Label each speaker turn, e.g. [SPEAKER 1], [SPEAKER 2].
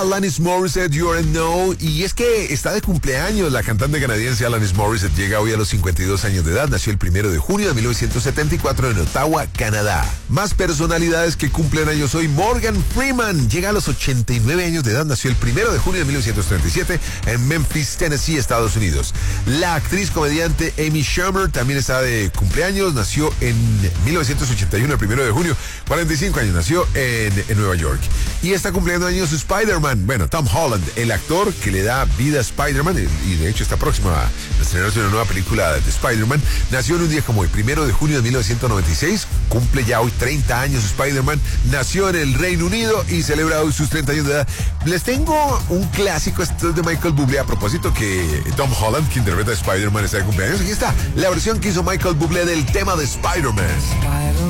[SPEAKER 1] Alanis Morissette, You're a No, y es que está de cumpleaños. La cantante canadiense Alanis Morissette llega hoy a los 52 años de edad. Nació el 1 de junio de 1974 en Ottawa, Canadá. Más personalidades que cumplen años hoy. Morgan Freeman llega a los 89 años de edad. Nació el 1 de junio de 1937 en Memphis, Tennessee, Estados Unidos. La actriz comediante Amy Schumer también está de cumpleaños. Nació en 1981, el 1 de junio. 45 años, nació en Nueva York. Y está cumpliendo años Spider-Man. Bueno, Tom Holland, el actor que le da vida a Spider-Man, y de hecho está próximo a estrenarse una nueva película de Spider-Man, nació en un día como el 1 de junio de 1996, cumple ya hoy 30 años Spider-Man, nació en el Reino Unido y celebra hoy sus 30 años de edad. Les tengo un clásico, esto es de Michael Bublé, a propósito que Tom Holland, que interpreta a Spider-Man, está de cumpleaños. Aquí está la versión que hizo Michael Bublé del tema de Spider-Man.